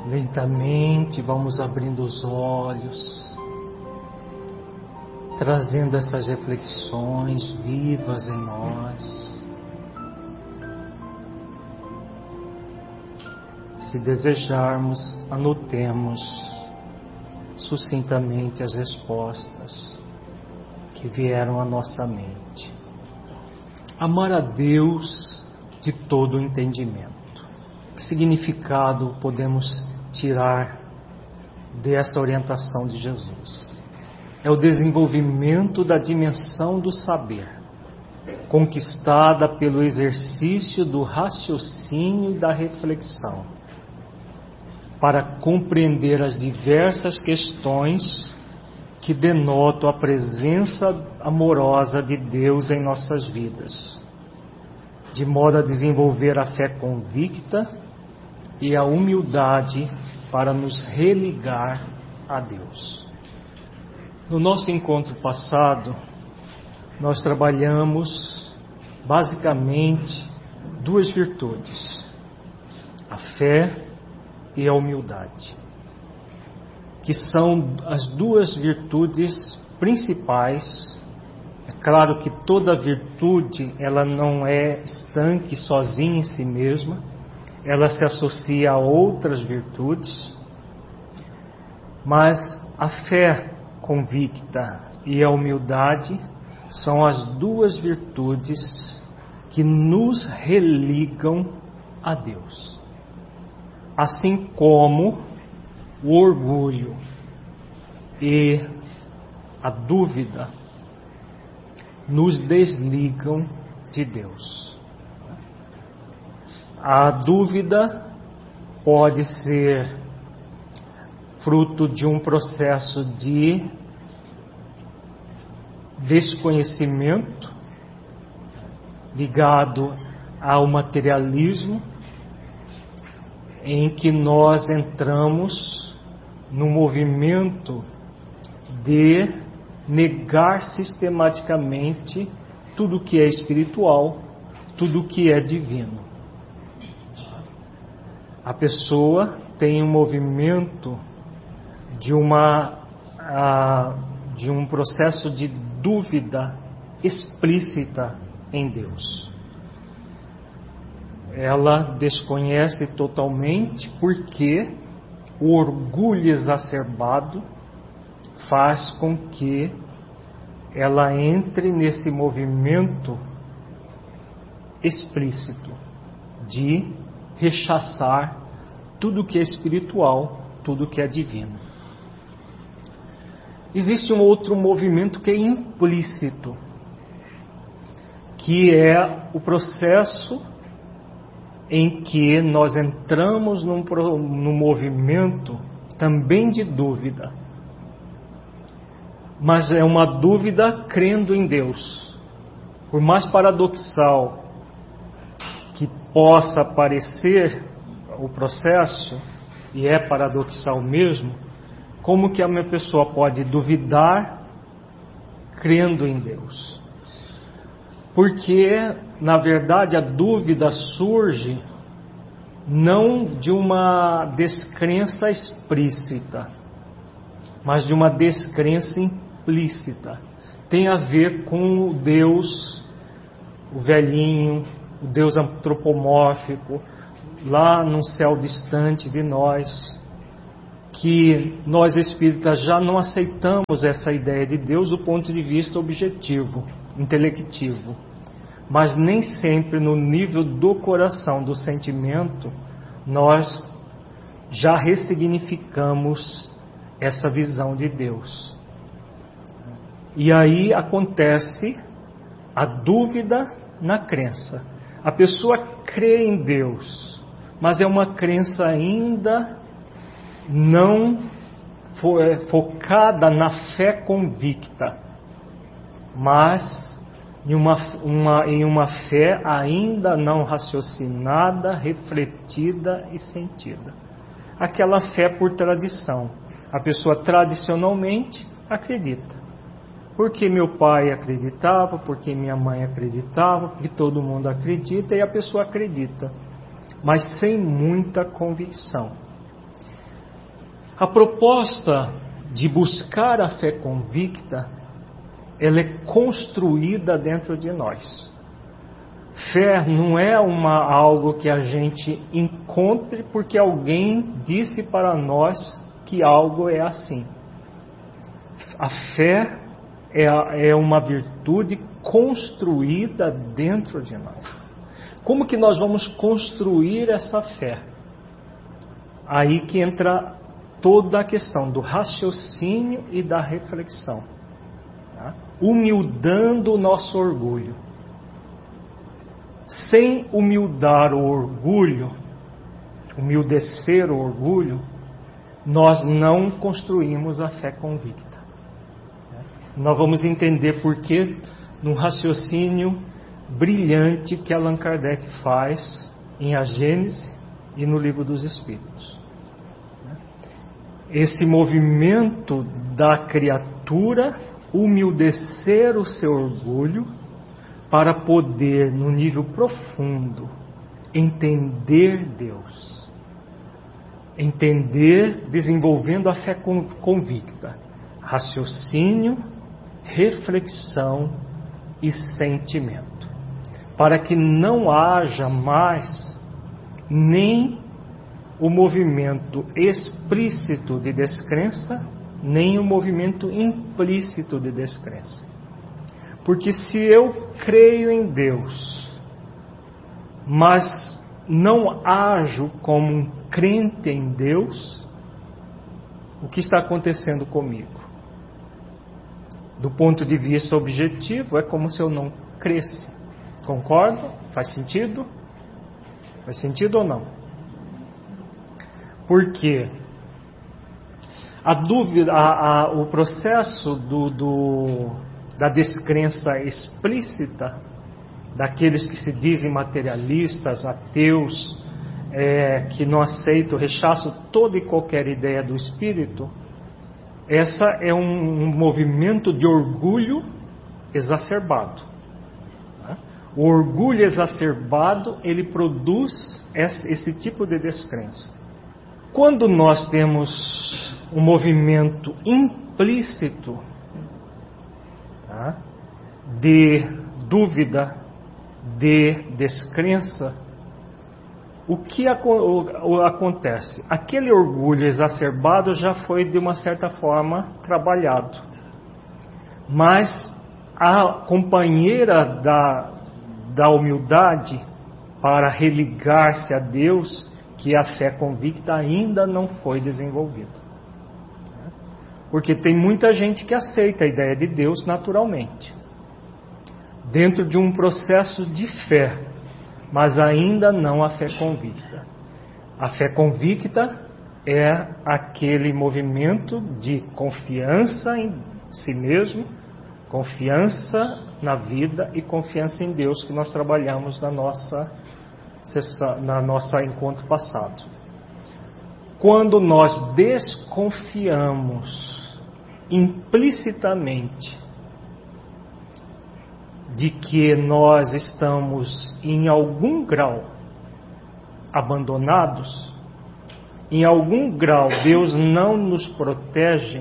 Lentamente vamos abrindo os olhos, trazendo essas reflexões vivas em nós. Se desejarmos, anotemos sucintamente as respostas que vieram à nossa mente. Amar a Deus de todo o entendimento. Que significado podemos tirar dessa orientação de Jesus? É o desenvolvimento da dimensão do saber, conquistada pelo exercício do raciocínio e da reflexão, para compreender as diversas questões que denotam a presença amorosa de Deus em nossas vidas, de modo a desenvolver a fé convicta e a humildade para nos religar a Deus. No nosso encontro passado, nós trabalhamos basicamente duas virtudes: a fé e a humildade, que são as duas virtudes principais. É claro que toda virtude, ela não é estanque sozinha em si mesma, ela se associa a outras virtudes, mas a fé convicta e a humildade são as duas virtudes que nos religam a Deus. Assim como o orgulho e a dúvida nos desligam de Deus. A dúvida pode ser fruto de um processo de desconhecimento ligado ao materialismo, em que nós entramos no movimento de negar sistematicamente tudo que é espiritual, tudo que é divino. A pessoa tem um movimento de um processo de dúvida explícita em Deus. Ela desconhece totalmente porque o orgulho exacerbado faz com que ela entre nesse movimento explícito de rechaçar tudo que é espiritual, tudo que é divino. Existe um outro movimento que é implícito, que é o processo em que nós entramos num movimento também de dúvida, mas é uma dúvida crendo em Deus. Por mais paradoxal que possa parecer o processo, e é paradoxal mesmo, como que a minha pessoa pode duvidar crendo em Deus? Porque, na verdade, a dúvida surge não de uma descrença explícita, mas de uma descrença implícita. Tem a ver com o Deus, o velhinho, o Deus antropomórfico, lá num céu distante de nós, que nós espíritas já não aceitamos essa ideia de Deus do ponto de vista objetivo, intelectivo, mas nem sempre no nível do coração, do sentimento, nós já ressignificamos essa visão de Deus. E aí acontece a dúvida na crença. A pessoa crê em Deus, mas é uma crença ainda não focada na fé convicta, mas em uma fé ainda não raciocinada, refletida e sentida. Aquela fé por tradição. A pessoa tradicionalmente acredita. Porque meu pai acreditava, porque minha mãe acreditava, porque todo mundo acredita, e a pessoa acredita, mas sem muita convicção. A proposta de buscar a fé convicta, ela é construída dentro de nós. Fé não é algo que a gente encontre porque alguém disse para nós que algo é assim. A fé é uma virtude construída dentro de nós. Como que nós vamos construir essa fé? Aí que entra toda a questão do raciocínio e da reflexão. Tá? Humildando o nosso orgulho. Sem humildar o orgulho, humildecer o orgulho, nós não construímos a fé convicta. Nós vamos entender por que no raciocínio brilhante que Allan Kardec faz em A Gênese e no Livro dos Espíritos. Esse movimento da criatura humildecer o seu orgulho para poder, no nível profundo, entender Deus. Entender desenvolvendo a fé convicta. Raciocínio, reflexão e sentimento. Para que não haja mais nem o movimento explícito de descrença, nem o movimento implícito de descrença. Porque se eu creio em Deus, mas não ajo como um crente em Deus, o que está acontecendo comigo? Do ponto de vista objetivo, é como se eu não cresce. Concorda? Faz sentido? Faz sentido ou não? Porque a dúvida, o processo da descrença explícita, daqueles que se dizem materialistas, ateus, que não aceitam, rechaçam toda e qualquer ideia do Espírito, essa é um movimento de orgulho exacerbado. O orgulho exacerbado, ele produz esse tipo de descrença. Quando nós temos um movimento implícito, de dúvida, de descrença, o que acontece? Aquele orgulho exacerbado já foi de uma certa forma trabalhado, mas a companheira da humildade para religar-se a Deus, que é a fé convicta, ainda não foi desenvolvida. Porque tem muita gente que aceita a ideia de Deus naturalmente, dentro de um processo de fé, mas ainda não a fé convicta. A fé convicta é aquele movimento de confiança em si mesmo, confiança na vida e confiança em Deus que nós trabalhamos na nossa encontro passado. Quando nós desconfiamos implicitamente de que nós estamos em algum grau abandonados, em algum grau Deus não nos protege,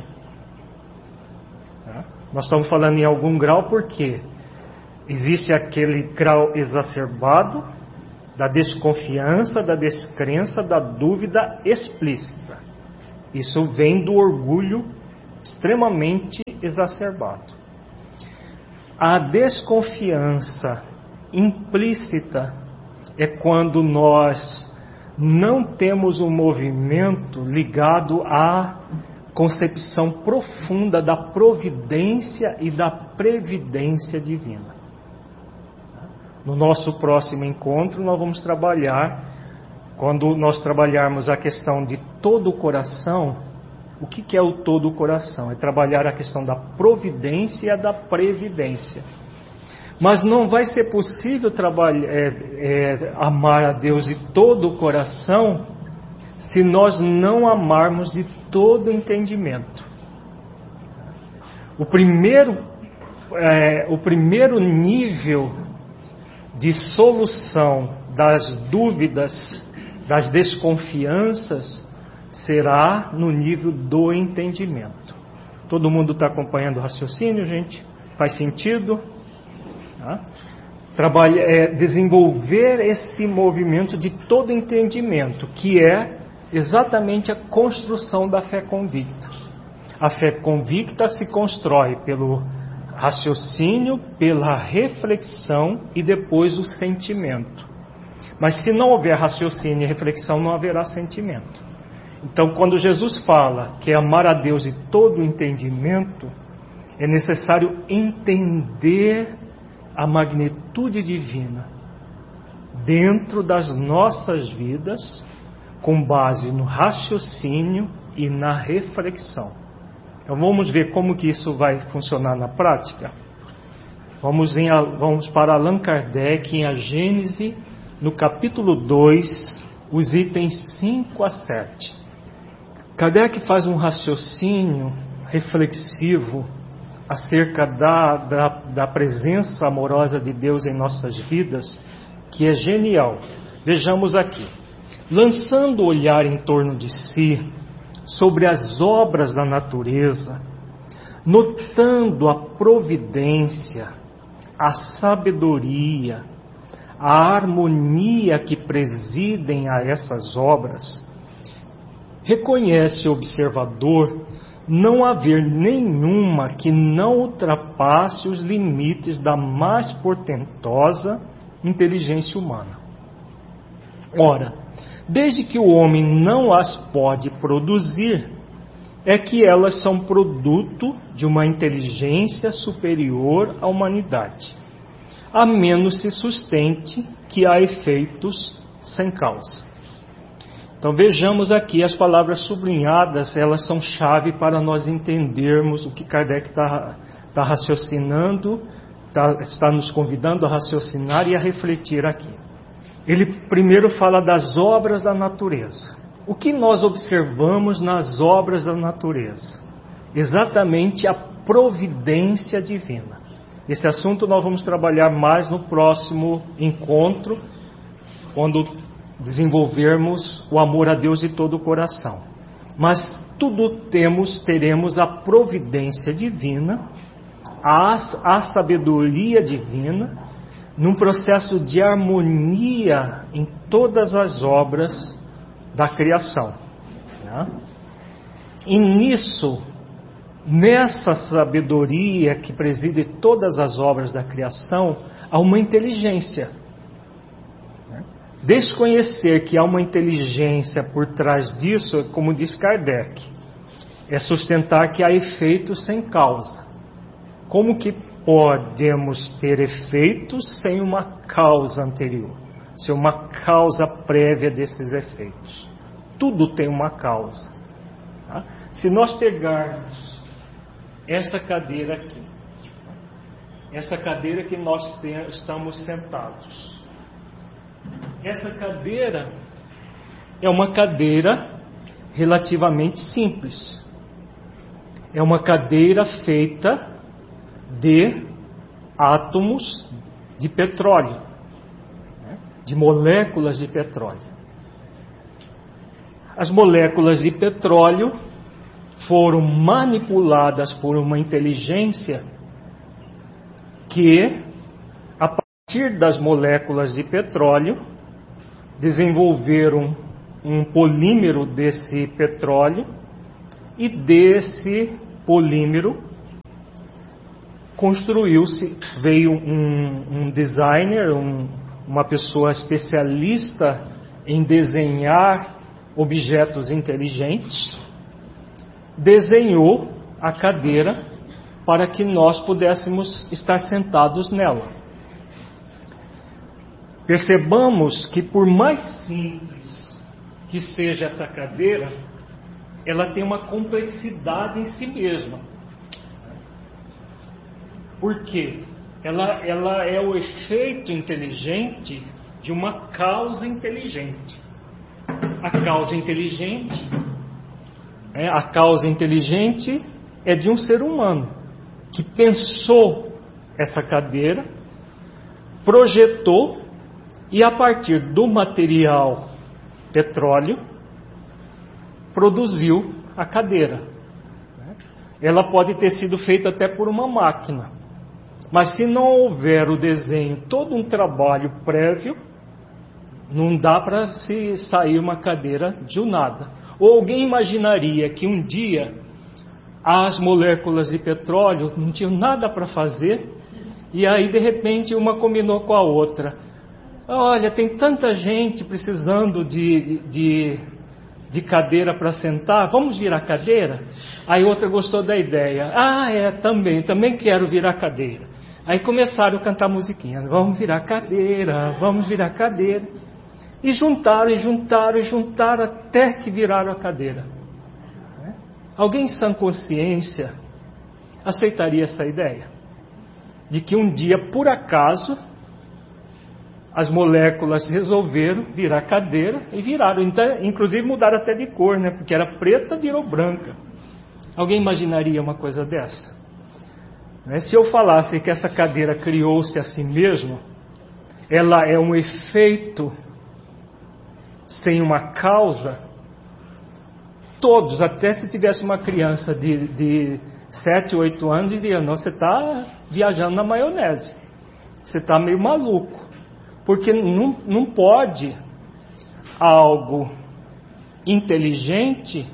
nós estamos falando em algum grau porque existe aquele grau exacerbado da desconfiança, da descrença, da dúvida explícita. Isso vem do orgulho extremamente exacerbado. A desconfiança implícita é quando nós não temos um movimento ligado à concepção profunda da providência e da previdência divina. No nosso próximo encontro nós vamos trabalhar, quando nós trabalharmos a questão de todo o coração, o que é o todo o coração? É trabalhar a questão da providência e da previdência. Mas não vai ser possível amar a Deus de todo o coração se nós não amarmos de todo o entendimento. O primeiro nível de solução das dúvidas, das desconfianças, será no nível do entendimento. Todo mundo está acompanhando o raciocínio, gente? Faz sentido? Tá? Desenvolver esse movimento de todo entendimento, que é exatamente a construção da fé convicta. A fé convicta se constrói pelo raciocínio, pela reflexão e depois o sentimento. Mas se não houver raciocínio e reflexão, não haverá sentimento. Então, quando Jesus fala que é amar a Deus de todo o entendimento, é necessário entender a magnitude divina dentro das nossas vidas, com base no raciocínio e na reflexão. Então vamos ver como que isso vai funcionar na prática. Vamos para Allan Kardec em A Gênese, no capítulo 2, os itens 5 a 7. Kardec faz um raciocínio reflexivo acerca da presença amorosa de Deus em nossas vidas, que é genial. Vejamos aqui. Lançando o olhar em torno de si, sobre as obras da natureza, notando a providência, a sabedoria, a harmonia que presidem a essas obras, reconhece o observador não haver nenhuma que não ultrapasse os limites da mais portentosa inteligência humana. Ora, desde que o homem não as pode produzir, é que elas são produto de uma inteligência superior à humanidade, a menos se sustente que há efeitos sem causa. Então vejamos aqui as palavras sublinhadas, elas são chave para nós entendermos o que Kardec está raciocinando, está nos convidando a raciocinar e a refletir aqui. Ele primeiro fala das obras da natureza. O que nós observamos nas obras da natureza? Exatamente a providência divina. Esse assunto nós vamos trabalhar mais no próximo encontro, quando desenvolvermos o amor a Deus de todo o coração. Mas tudo teremos a providência divina, a sabedoria divina, num processo de harmonia em todas as obras da criação. Né? E nessa sabedoria que preside todas as obras da criação, há uma inteligência. Desconhecer que há uma inteligência por trás disso, como diz Kardec, é sustentar que há efeitos sem causa. Como que podemos ter efeitos sem uma causa anterior, sem uma causa prévia desses efeitos? Tudo tem uma causa. Tá? Se nós pegarmos esta cadeira aqui, essa cadeira que nós estamos sentados, essa cadeira é uma cadeira relativamente simples. É uma cadeira feita de átomos de petróleo, de moléculas de petróleo. As moléculas de petróleo foram manipuladas por uma inteligência que, a partir das moléculas de petróleo, desenvolveram um polímero desse petróleo, e desse polímero veio um designer, uma pessoa especialista em desenhar objetos inteligentes, desenhou a cadeira para que nós pudéssemos estar sentados nela. Percebamos que, por mais simples que seja essa cadeira, ela tem uma complexidade em si mesma. Por quê? Ela é o efeito inteligente de uma causa inteligente. A causa inteligente é de um ser humano que pensou essa cadeira, projetou, e a partir do material petróleo produziu a cadeira. Ela pode ter sido feita até por uma máquina, mas se não houver o desenho, todo um trabalho prévio, não dá para se sair uma cadeira de nada. Ou alguém imaginaria que um dia as moléculas de petróleo não tinham nada para fazer, e aí de repente uma combinou com a outra. Olha, tem tanta gente precisando de cadeira para sentar, vamos virar cadeira? Aí outra gostou da ideia. Também quero virar cadeira. Aí começaram a cantar musiquinha. Vamos virar cadeira, vamos virar cadeira. E juntaram até que viraram a cadeira. Alguém sem consciência aceitaria essa ideia? De que um dia, por acaso, as moléculas resolveram virar cadeira e viraram. Então, inclusive mudaram até de cor, né? Porque era preta, virou branca. Alguém imaginaria uma coisa dessa? Se eu falasse que essa cadeira criou-se a si mesma, ela é um efeito sem uma causa, todos, até se tivesse uma criança de 7, 8 anos, diriam, não, você está viajando na maionese, você está meio maluco, porque não pode algo inteligente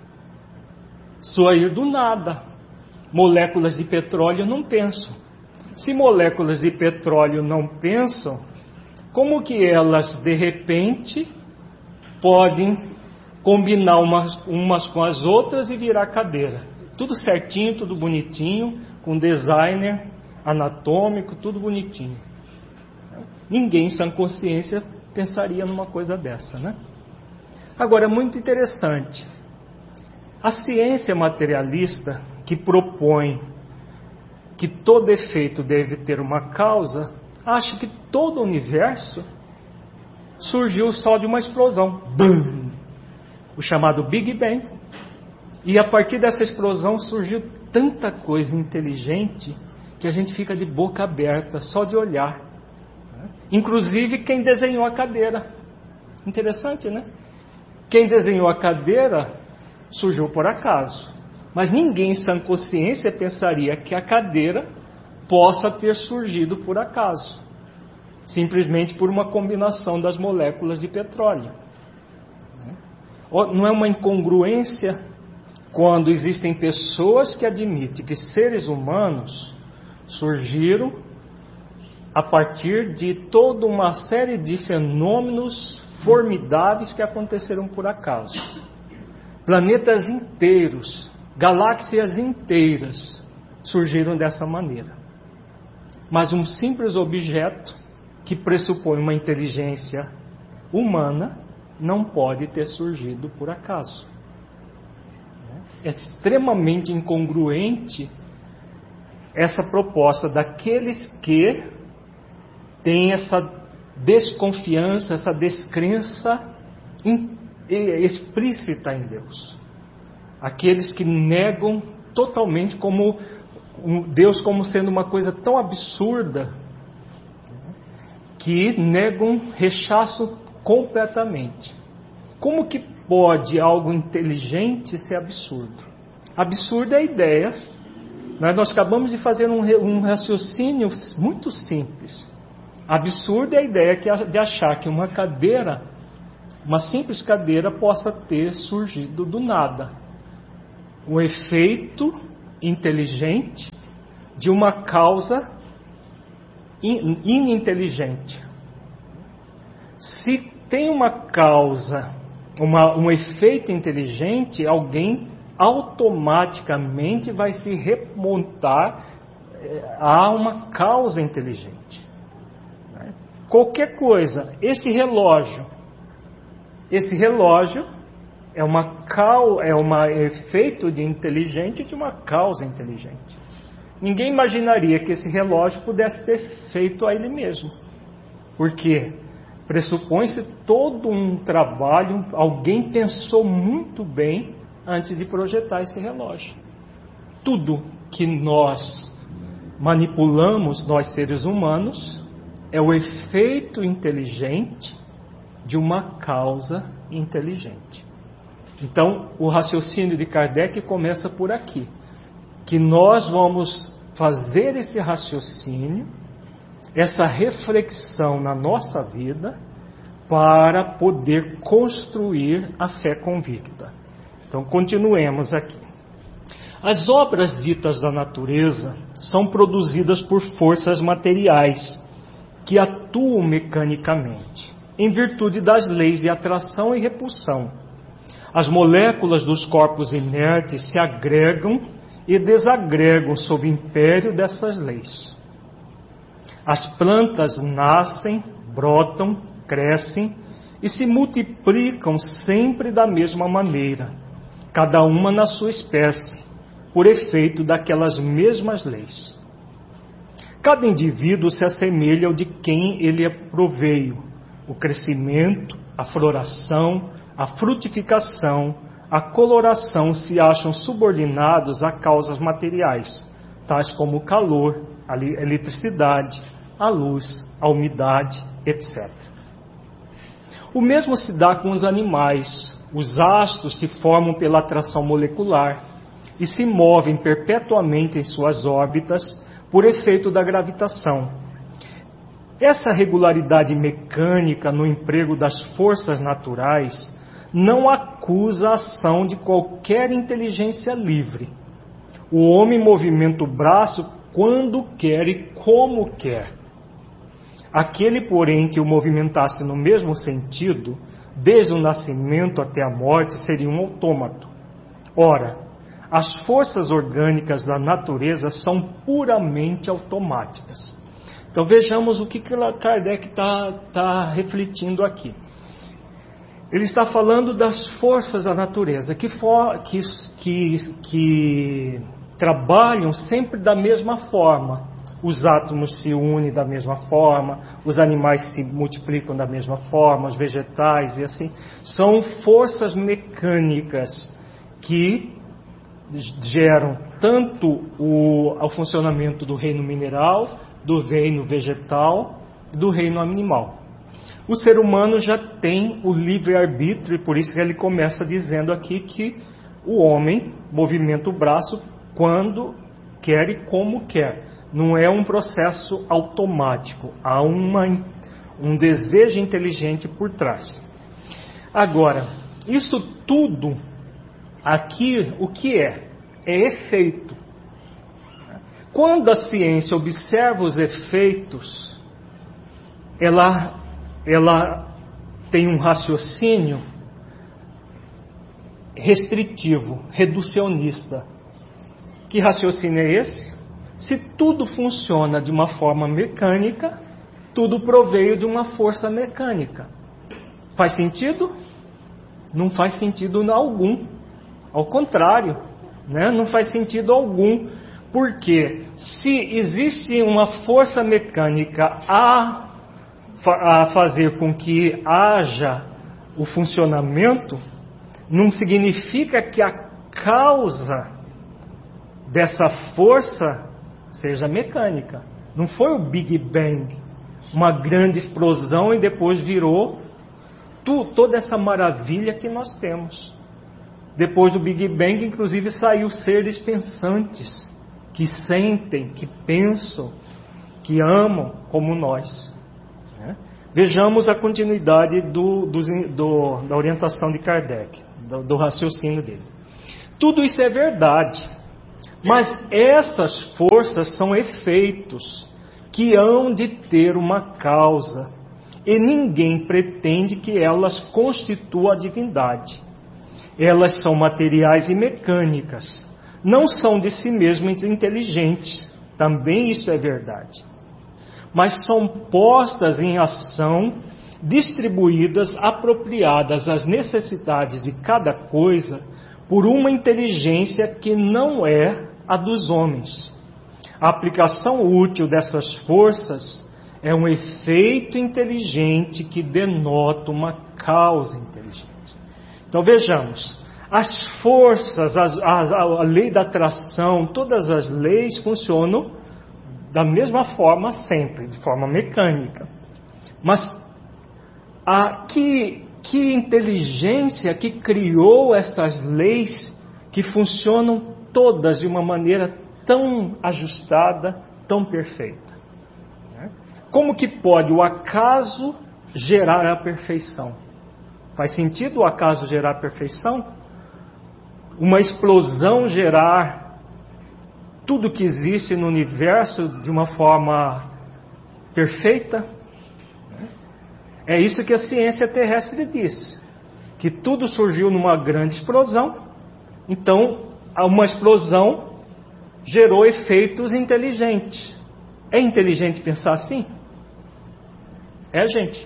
sair do nada. Moléculas de petróleo não pensam. Se moléculas de petróleo não pensam, como que elas de repente podem combinar umas com as outras e virar cadeira? Tudo certinho, tudo bonitinho, com designer anatômico, tudo bonitinho. Ninguém sem consciência pensaria numa coisa dessa, né? Agora, é muito interessante. A ciência materialista, que propõe que todo efeito deve ter uma causa, acha que todo o universo surgiu só de uma explosão. Bum! O chamado Big Bang. E a partir dessa explosão surgiu tanta coisa inteligente que a gente fica de boca aberta só de olhar. Inclusive quem desenhou a cadeira. Interessante, né? Quem desenhou a cadeira surgiu por acaso. Mas ninguém sem consciência pensaria que a cadeira possa ter surgido por acaso. Simplesmente por uma combinação das moléculas de petróleo. Não é uma incongruência quando existem pessoas que admitem que seres humanos surgiram a partir de toda uma série de fenômenos formidáveis que aconteceram por acaso. Planetas inteiros, galáxias inteiras surgiram dessa maneira. Mas um simples objeto que pressupõe uma inteligência humana não pode ter surgido por acaso. É extremamente incongruente essa proposta daqueles que têm essa desconfiança, essa descrença explícita em Deus. Aqueles que negam totalmente como Deus como sendo uma coisa tão absurda que negam, rechaçam completamente. Como que pode algo inteligente ser absurdo? Absurda é a ideia. Nós acabamos de fazer um raciocínio muito simples. Absurda é a ideia de achar que uma cadeira, uma simples cadeira, possa ter surgido do nada. Um efeito inteligente de uma causa ininteligente. Se tem uma causa, um efeito inteligente, alguém automaticamente vai se remontar a uma causa inteligente. Qualquer coisa, esse relógio é um efeito de inteligente de uma causa inteligente. Ninguém imaginaria que esse relógio pudesse ter feito a ele mesmo. Porque pressupõe-se todo um trabalho, alguém pensou muito bem antes de projetar esse relógio. Tudo que nós manipulamos, nós seres humanos, é o efeito inteligente de uma causa inteligente. Então, o raciocínio de Kardec começa por aqui, que nós vamos fazer esse raciocínio, essa reflexão na nossa vida, para poder construir a fé convicta. Então, continuemos aqui. As obras ditas da natureza são produzidas por forças materiais que atuam mecanicamente, em virtude das leis de atração e repulsão. As moléculas dos corpos inertes se agregam e desagregam sob o império dessas leis. As plantas nascem, brotam, crescem e se multiplicam sempre da mesma maneira, cada uma na sua espécie, por efeito daquelas mesmas leis. Cada indivíduo se assemelha ao de quem ele é proveio. O crescimento, a floração, a frutificação, a coloração se acham subordinados a causas materiais, tais como o calor, a eletricidade, a luz, a umidade, etc. O mesmo se dá com os animais. Os astros se formam pela atração molecular e se movem perpetuamente em suas órbitas por efeito da gravitação. Essa regularidade mecânica no emprego das forças naturais não acusa a ação de qualquer inteligência livre. O homem movimenta o braço quando quer e como quer. Aquele, porém, que o movimentasse no mesmo sentido, desde o nascimento até a morte, seria um autômato. Ora, as forças orgânicas da natureza são puramente automáticas. Então vejamos o que Kardec está refletindo aqui. Ele está falando das forças da natureza, que trabalham sempre da mesma forma. Os átomos se unem da mesma forma, os animais se multiplicam da mesma forma, os vegetais e assim. São forças mecânicas que geram tanto o funcionamento do reino mineral, do reino vegetal, do reino animal. O ser humano já tem o livre-arbítrio, e por isso que ele começa dizendo aqui que o homem movimenta o braço quando quer e como quer. Não é um processo automático, há um desejo inteligente por trás. Agora, isso tudo aqui, o que é? É efeito. Quando a ciência observa os efeitos, ela tem um raciocínio restritivo, reducionista. Que raciocínio é esse? Se tudo funciona de uma forma mecânica, tudo proveio de uma força mecânica. Faz sentido? Não faz sentido algum. Ao contrário, né? Não faz sentido algum. Porque se existe uma força mecânica a fazer com que haja o funcionamento, não significa que a causa dessa força seja mecânica. Não foi o Big Bang, uma grande explosão e depois virou toda essa maravilha que nós temos. Depois do Big Bang, inclusive, saiu seres pensantes, que sentem, que pensam, que amam como nós. Vejamos a continuidade da orientação de Kardec, do raciocínio dele. Tudo isso é verdade, mas essas forças são efeitos que hão de ter uma causa, e ninguém pretende que elas constituam a divindade. Elas são materiais e mecânicas, não são de si mesmas inteligentes, também isso é verdade. Mas são postas em ação, distribuídas, apropriadas às necessidades de cada coisa, por uma inteligência que não é a dos homens. A aplicação útil dessas forças é um efeito inteligente que denota uma causa inteligente. Então vejamos, as forças, a lei da atração, todas as leis funcionam da mesma forma sempre, de forma mecânica. Mas que inteligência que criou essas leis que funcionam todas de uma maneira tão ajustada, tão perfeita? Como que pode o acaso gerar a perfeição? Faz sentido o acaso gerar a perfeição? Uma explosão gerar tudo que existe no universo de uma forma perfeita? É isso que a ciência terrestre diz, que tudo surgiu numa grande explosão. Então, uma explosão gerou efeitos inteligentes. É inteligente pensar assim? É, gente.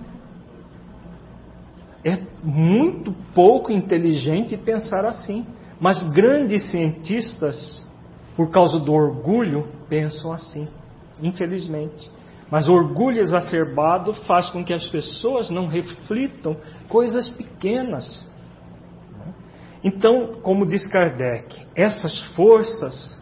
É muito pouco inteligente pensar assim. Mas grandes cientistas, por causa do orgulho, pensam assim, infelizmente. Mas o orgulho exacerbado faz com que as pessoas não reflitam coisas pequenas. Então, como diz Kardec, essas forças,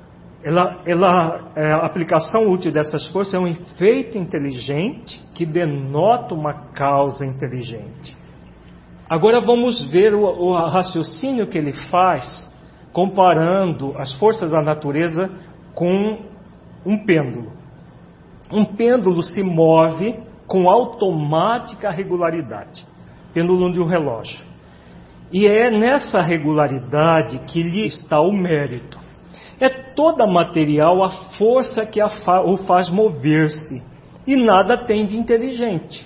a aplicação útil dessas forças é um efeito inteligente que denota uma causa inteligente. Agora vamos ver o raciocínio que ele faz comparando as forças da natureza com um pêndulo. Um pêndulo se move com automática regularidade, pêndulo de um relógio. E é nessa regularidade que lhe está o mérito. É toda material a força que o faz mover-se, e nada tem de inteligente.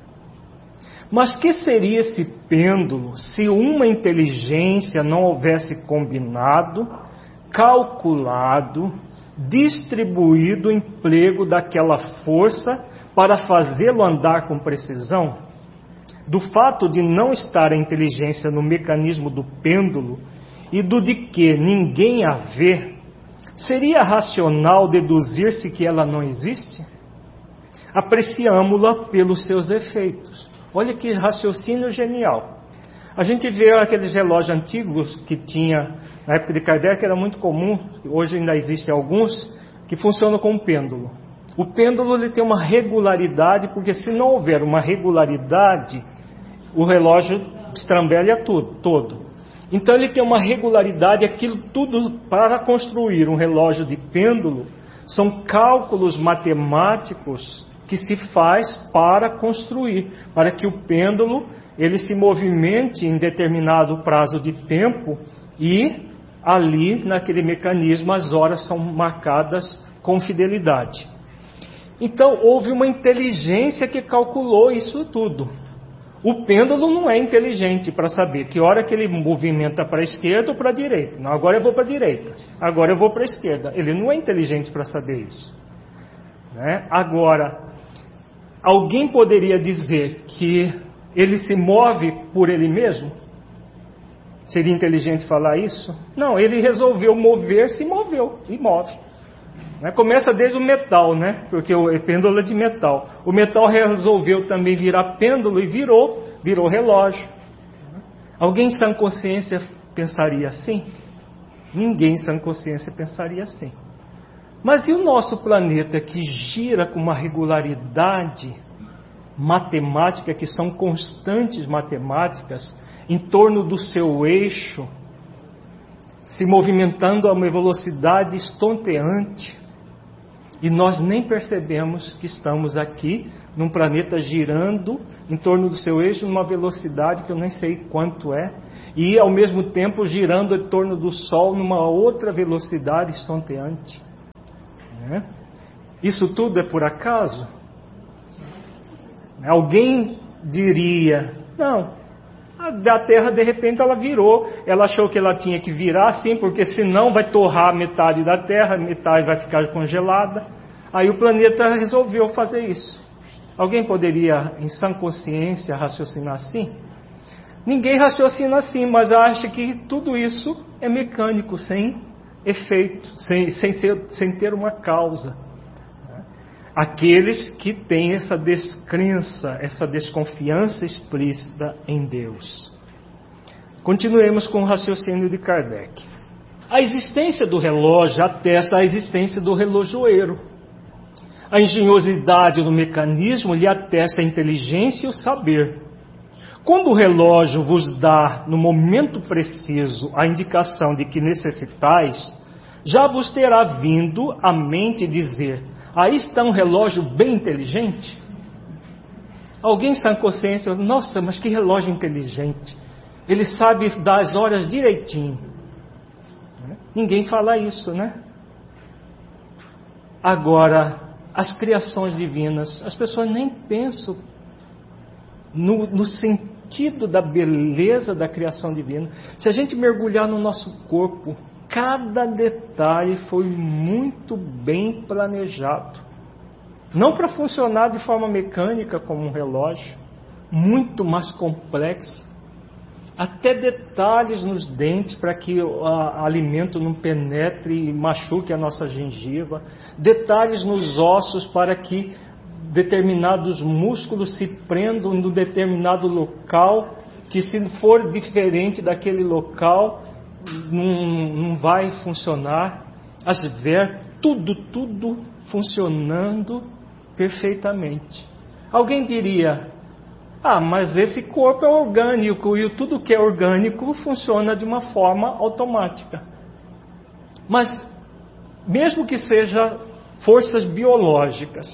Mas que seria esse pêndulo se uma inteligência não houvesse combinado, calculado, distribuído o emprego daquela força para fazê-lo andar com precisão? Do fato de não estar a inteligência no mecanismo do pêndulo e do de que ninguém a vê, seria racional deduzir-se que ela não existe? Apreciamo-la pelos seus efeitos. Olha que raciocínio genial. A gente vê aqueles relógios antigos que tinha, na época de Kardec era muito comum, hoje ainda existem alguns, que funcionam com pêndulo. O pêndulo ele tem uma regularidade, porque se não houver uma regularidade, o relógio estrambelha todo. Então ele tem uma regularidade, aquilo tudo para construir um relógio de pêndulo, são cálculos matemáticos que se faz para construir, para que o pêndulo ele se movimente em determinado prazo de tempo e ali naquele mecanismo as horas são marcadas com fidelidade. Então houve uma inteligência que calculou isso tudo. O pêndulo não é inteligente para saber que hora que ele movimenta para a esquerda ou para a direita. Não, agora eu vou para a direita, agora eu vou para a esquerda. Ele não é inteligente para saber isso. Né? Agora, alguém poderia dizer que ele se move por ele mesmo? Seria inteligente falar isso? Não, ele resolveu mover-se e moveu, e move. Começa desde o metal, né? Porque o pêndulo é de metal. O metal resolveu também virar pêndulo e virou relógio. Alguém em sã consciência pensaria assim? Ninguém em sã consciência pensaria assim. Mas e o nosso planeta que gira com uma regularidade matemática, que são constantes matemáticas, em torno do seu eixo, se movimentando a uma velocidade estonteante, e nós nem percebemos que estamos aqui num planeta girando em torno do seu eixo numa velocidade que eu nem sei quanto é, e ao mesmo tempo girando em torno do Sol numa outra velocidade estonteante. Isso tudo é por acaso? Alguém diria, não, a Terra de repente ela virou, ela achou que ela tinha que virar assim, porque senão vai torrar metade da Terra, metade vai ficar congelada. Aí o planeta resolveu fazer isso. Alguém poderia, em sã consciência, raciocinar assim? Ninguém raciocina assim, mas acha que tudo isso é mecânico, sem efeito, sem ter uma causa. Aqueles que têm essa descrença, essa desconfiança explícita em Deus. Continuemos com o raciocínio de Kardec. A existência do relógio atesta a existência do relojoeiro. A engenhosidade do mecanismo lhe atesta a inteligência e o saber. Quando o relógio vos dá, no momento preciso, a indicação de que necessitais, já vos terá vindo à mente dizer: aí está um relógio bem inteligente? Alguém sem consciência, nossa, mas que relógio inteligente. Ele sabe dar as horas direitinho. Ninguém fala isso, né? Agora, as criações divinas, as pessoas nem pensam no sentido da beleza da criação divina. Se a gente mergulhar no nosso corpo, cada detalhe foi muito bem planejado. Não para funcionar de forma mecânica como um relógio, muito mais complexo. Até detalhes nos dentes para que o alimento não penetre e machuque a nossa gengiva. Detalhes nos ossos para que determinados músculos se prendam em um determinado local, que se for diferente daquele local, não vai funcionar. As vértebras, tudo funcionando perfeitamente. Alguém diria: mas esse corpo é orgânico e tudo que é orgânico funciona de uma forma automática. Mas, mesmo que seja forças biológicas,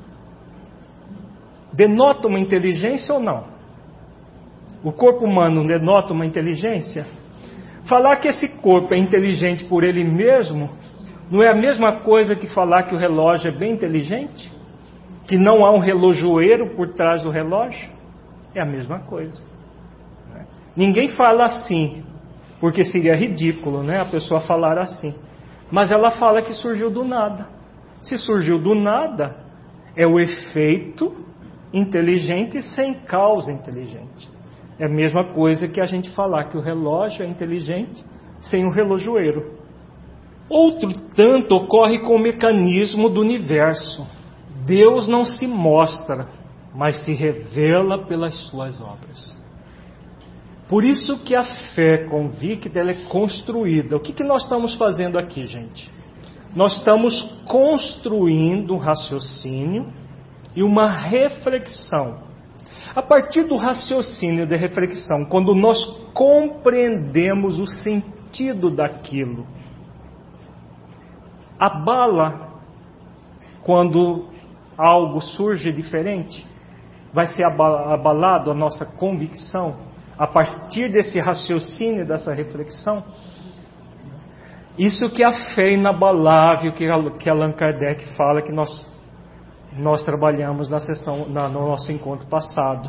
denota uma inteligência ou não? O corpo humano denota uma inteligência? Falar que esse corpo é inteligente por ele mesmo não é a mesma coisa que falar que o relógio é bem inteligente? Que não há um relojoeiro por trás do relógio? É a mesma coisa. Ninguém fala assim, porque seria ridículo, né, a pessoa falar assim. Mas ela fala que surgiu do nada. Se surgiu do nada, é o efeito inteligente sem causa inteligente. É a mesma coisa que a gente falar que o relógio é inteligente sem o relojoeiro. Outro tanto ocorre com o mecanismo do universo. Deus não se mostra, mas se revela pelas suas obras. Por isso que a fé convicta, ela é construída. O que nós estamos fazendo aqui, gente? Nós estamos construindo um raciocínio e uma reflexão. A partir do raciocínio e da reflexão, quando nós compreendemos o sentido daquilo, abala quando algo surge diferente? Vai ser abalado a nossa convicção a partir desse raciocínio, dessa reflexão? Isso que é a fé inabalável que Allan Kardec fala, que nós trabalhamos na sessão, no nosso encontro passado.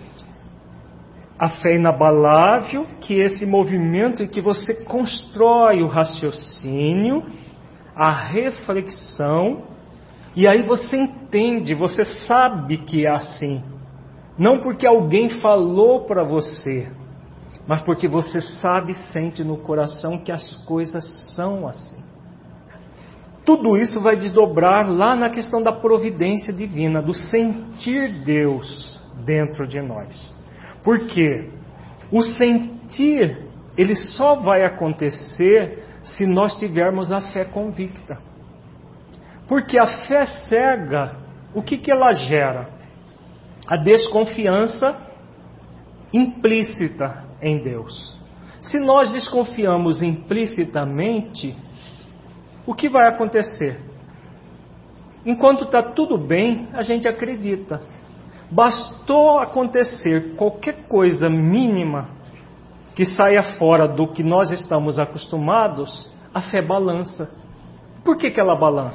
A fé inabalável, que esse movimento em que você constrói o raciocínio, a reflexão, e aí você entende, você sabe que é assim. Não porque alguém falou para você, mas porque você sabe e sente no coração que as coisas são assim. Tudo isso vai desdobrar lá na questão da providência divina, do sentir Deus dentro de nós. Por quê? O sentir, ele só vai acontecer se nós tivermos a fé convicta. Porque a fé cega, o que ela gera? A desconfiança implícita em Deus. Se nós desconfiamos implicitamente, o que vai acontecer? Enquanto está tudo bem, a gente acredita. Bastou acontecer qualquer coisa mínima que saia fora do que nós estamos acostumados, a fé balança. Por que ela balança?